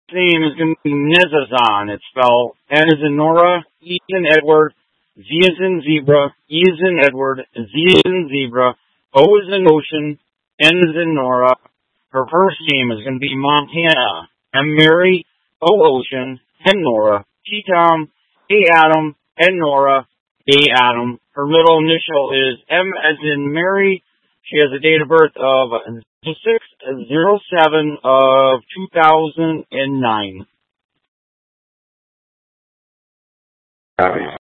name is going to be Nizazan. It's spelled N as in Nora, E as in Edward, Z as in Zebra, E as in Edward, Z as in Zebra, O as in Ocean, N as in Nora. Her first name is going to be Montana. M Mary, O Ocean, N Nora, T Tom, A Adam, N Nora, A Adam. Her middle initial is M as in Mary. She has a date of birth of 6/07 of 2009. Copy.